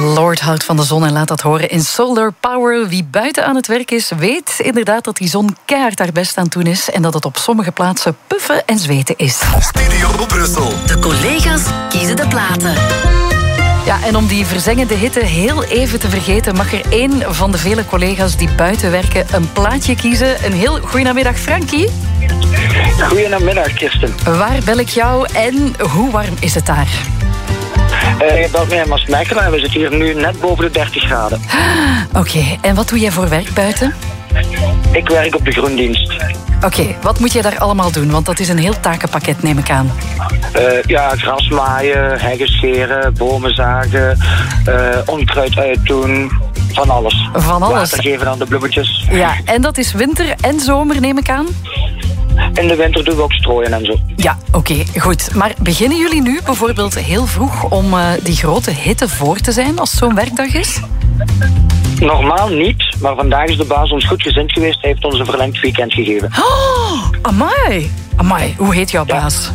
Lord houdt van de zon en laat dat horen in Solar Power. Wie buiten aan het werk is, weet inderdaad dat die zon keihard haar best aan het doen is en dat het op sommige plaatsen puffen en zweten is. Studio Brussel. De collega's kiezen de platen. Ja, en om die verzengende hitte heel even te vergeten, mag er één van de vele collega's die buiten werken een plaatje kiezen. Een heel goeiemiddag, Frankie. Goedemiddag, Kirsten. Waar bel ik jou en hoe warm is het daar? Je belt mij in Maasmechelen en we zitten hier nu net boven de 30 graden. Oké, en wat doe jij voor werk buiten? Ik werk op de groendienst. Oké, wat moet jij daar allemaal doen? Want dat is een heel takenpakket, neem ik aan. Gras maaien, heggen scheren, bomen zagen, onkruid uitdoen, van alles. Van alles. Water geven aan de bloemetjes. Ja, en dat is winter en zomer, neem ik aan? In de winter doen we ook strooien en zo. Ja, oké, goed. Maar beginnen jullie nu bijvoorbeeld heel vroeg om die grote hitte voor te zijn als het zo'n werkdag is? Normaal niet, maar vandaag is de baas ons goed gezind geweest. Hij heeft ons een verlengd weekend gegeven. Oh, amai. Amai, hoe heet jouw baas?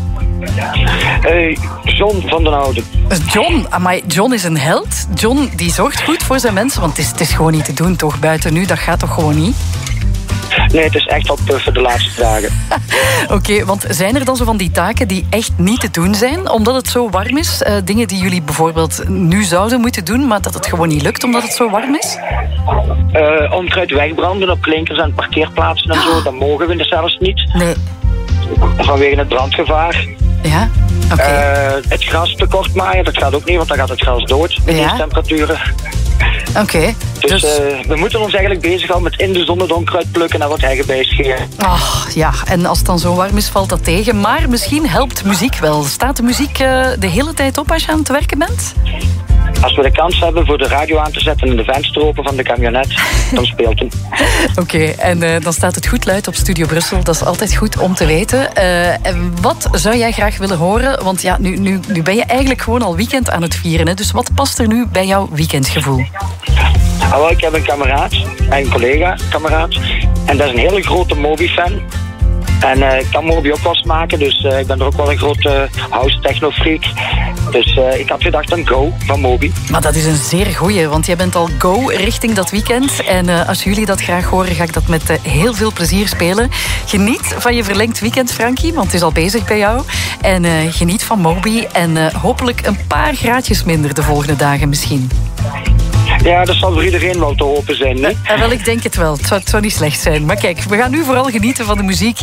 John van den Houden. John, amai, John is een held. John die zorgt goed voor zijn mensen, want het is gewoon niet te doen, toch? Buiten nu, dat gaat toch gewoon niet? Nee, het is echt al puffen de laatste dagen. Oké, want zijn er dan zo van die taken die echt niet te doen zijn, omdat het zo warm is? Dingen die jullie bijvoorbeeld nu zouden moeten doen, maar dat het gewoon niet lukt omdat het zo warm is? Onkruid wegbranden op klinkers en parkeerplaatsen en zo, dat mogen we zelfs niet. Nee. Vanwege het brandgevaar. Ja, oké. Het gras tekort maaien, dat gaat ook niet, want dan gaat het gras dood met deze temperaturen. Oké. Dus we moeten ons eigenlijk bezighouden met in de zon het onkruid plukken en wat heggen bijscheren. Ach, ja, en als het dan zo warm is, valt dat tegen. Maar misschien helpt muziek wel. Staat de muziek de hele tijd op als je aan het werken bent? Als we de kans hebben voor de radio aan te zetten en de venster open van de camionet, dan speelt hem. Oké, en dan staat het goed luid op Studio Brussel. Dat is altijd goed om te weten. En wat zou jij graag willen horen? Want ja, nu ben je eigenlijk gewoon al weekend aan het vieren. Hè? Dus wat past er nu bij jouw weekendgevoel? Ik heb een kameraad, een collega-kameraad. En dat is een hele grote Moby-fan. En ik kan Moby ook wel maken, dus ik ben er ook wel een grote house-techno-freak. Dus ik had gedacht aan Go van Moby. Maar dat is een zeer goeie, want jij bent al go richting dat weekend. En als jullie dat graag horen, ga ik dat met heel veel plezier spelen. Geniet van je verlengd weekend, Frankie, want het is al bezig bij jou. En geniet van Moby en hopelijk een paar graadjes minder de volgende dagen misschien. Ja, dat zal voor iedereen wel te hopen zijn, niet? Wel, ik denk het wel. Het zou niet slecht zijn. Maar kijk, we gaan nu vooral genieten van de muziek.